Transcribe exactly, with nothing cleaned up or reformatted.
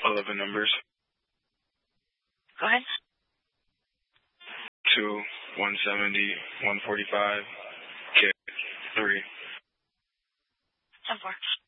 eleven numbers. Go ahead. two, one seventy, one forty-five, K, three. ten four.